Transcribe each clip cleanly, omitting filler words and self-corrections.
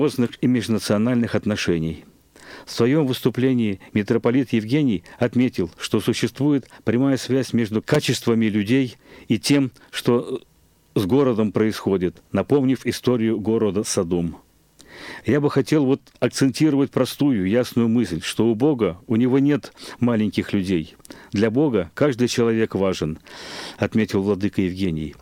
и межнациональных отношений. В своем выступлении митрополит Евгений отметил, что существует прямая связь между качествами людей и тем, что с городом происходит, напомнив историю города Содом. Я бы хотел акцентировать простую, ясную мысль, что у Бога, у Него нет маленьких людей. Для Бога каждый человек важен, отметил владыка Евгений.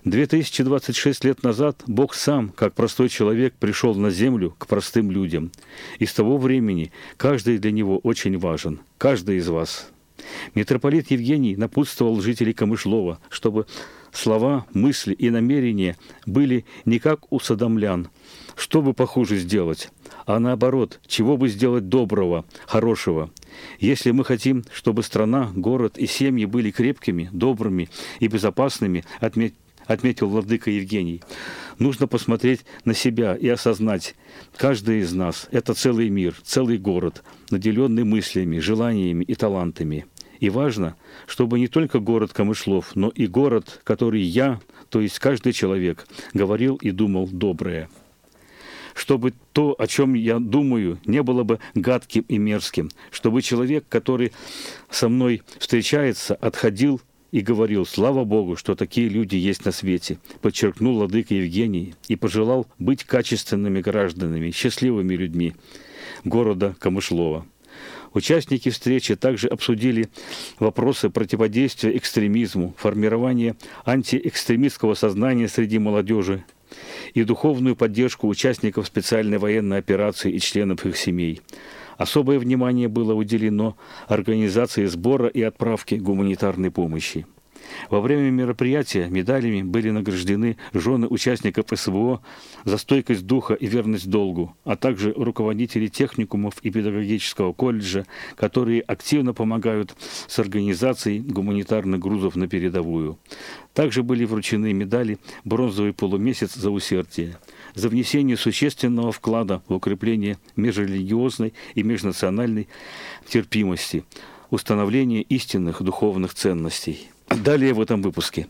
2026 лет назад Бог сам, как простой человек, пришел на землю к простым людям. И с того времени каждый для Него очень важен, каждый из вас. Митрополит Евгений напутствовал жителей Камышлова, чтобы слова, мысли и намерения были не как у содомлян, что бы похуже сделать, а наоборот, чего бы сделать доброго, хорошего. Если мы хотим, чтобы страна, город и семьи были крепкими, добрыми и безопасными, отметил владыка Евгений, нужно посмотреть на себя и осознать, каждый из нас – это целый мир, целый город, наделенный мыслями, желаниями и талантами. И важно, чтобы не только город Камышлов, но и город, который я, то есть каждый человек, говорил и думал доброе. Чтобы то, о чем я думаю, не было бы гадким и мерзким, чтобы человек, который со мной встречается, отходил и говорил: «Слава Богу, что такие люди есть на свете», подчеркнул владыка Евгений и пожелал быть качественными гражданами, счастливыми людьми города Камышлова. Участники встречи также обсудили вопросы противодействия экстремизму, формирования антиэкстремистского сознания среди молодежи и духовную поддержку участников специальной военной операции и членов их семей. Особое внимание было уделено организации сбора и отправки гуманитарной помощи. Во время мероприятия медалями были награждены жены участников СВО за стойкость духа и верность долгу, а также руководители техникумов и педагогического колледжа, которые активно помогают с организацией гуманитарных грузов на передовую. Также были вручены медали «Бронзовый полумесяц» за усердие, за внесение существенного вклада в укрепление межрелигиозной и межнациональной терпимости, установление истинных духовных ценностей. Далее в этом выпуске.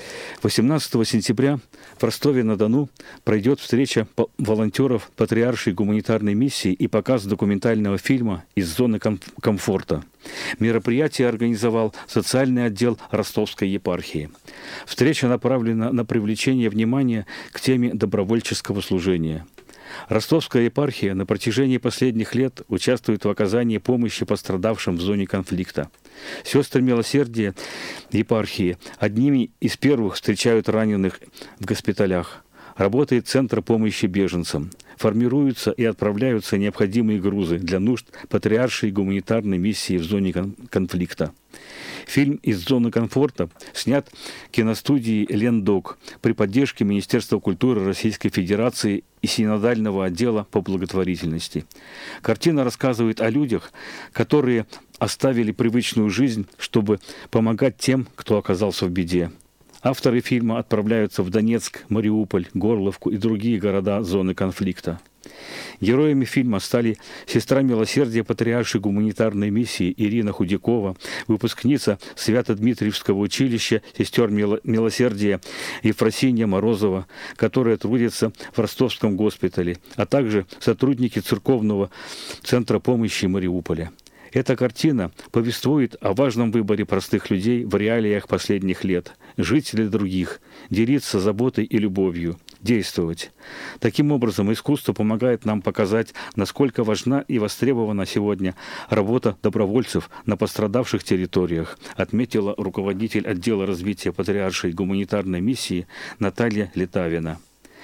18 сентября в Ростове-на-Дону пройдет встреча волонтеров Патриаршей гуманитарной миссии и показ документального фильма «Из зоны комфорта». Мероприятие организовал социальный отдел Ростовской епархии. Встреча направлена на привлечение внимания к теме добровольческого служения. Ростовская епархия на протяжении последних лет участвует в оказании помощи пострадавшим в зоне конфликта. Сестры милосердия епархии одними из первых встречают раненых в госпиталях. Работает Центр помощи беженцам. Формируются и отправляются необходимые грузы для нужд Патриаршей гуманитарной миссии в зоне конфликта. Фильм «Из зоны комфорта» снят киностудией «Лендок» при поддержке Министерства культуры Российской Федерации и Синодального отдела по благотворительности. Картина рассказывает о людях, которые оставили привычную жизнь, чтобы помогать тем, кто оказался в беде. Авторы фильма отправляются в Донецк, Мариуполь, Горловку и другие города зоны конфликта. Героями фильма стали сестра милосердия Патриаршей гуманитарной миссии Ирина Худякова, выпускница Свято-Дмитриевского училища сестер милосердия Ефросинья Морозова, которая трудится в Ростовском госпитале, а также сотрудники Церковного центра помощи Мариуполя. Эта картина повествует о важном выборе простых людей в реалиях последних лет – жить для других, делиться заботой и любовью, действовать. Таким образом, искусство помогает нам показать, насколько важна и востребована сегодня работа добровольцев на пострадавших территориях, отметила руководитель отдела развития Патриаршей гуманитарной миссии Наталья Литавина.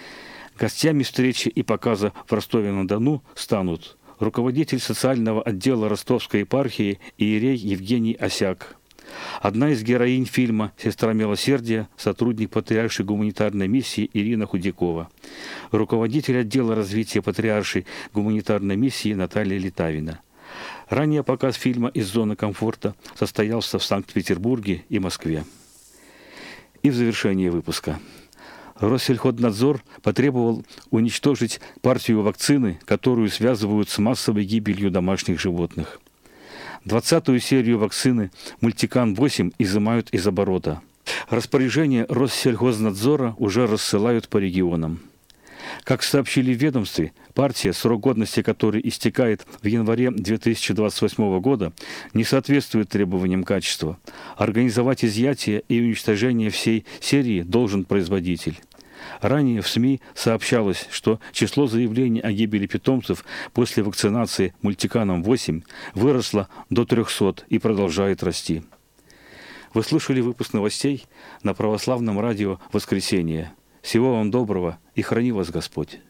Гостями встречи и показа в Ростове-на-Дону станут руководитель социального отдела Ростовской епархии иерей Евгений Осяк. Одна из героинь фильма «Сестра милосердия» – сотрудник Патриаршей гуманитарной миссии Ирина Худякова. Руководитель отдела развития Патриаршей гуманитарной миссии Наталья Литавина. Ранее показ фильма «Из зоны комфорта» состоялся в Санкт-Петербурге и Москве. И в завершение выпуска. Россельхознадзор потребовал уничтожить партию вакцины, которую связывают с массовой гибелью домашних животных. 20-ю серию вакцины «Мультикан-8» изымают из оборота. Распоряжение Россельхознадзора уже рассылают по регионам. Как сообщили в ведомстве, партия, срок годности которой истекает в январе 2028 года, не соответствует требованиям качества. Организовать изъятие и уничтожение всей серии должен производитель. Ранее в СМИ сообщалось, что число заявлений о гибели питомцев после вакцинации мультиканом-8 выросло до 300 и продолжает расти. Вы слышали выпуск новостей на православном радио «Воскресенье». Всего вам доброго и храни вас Господь.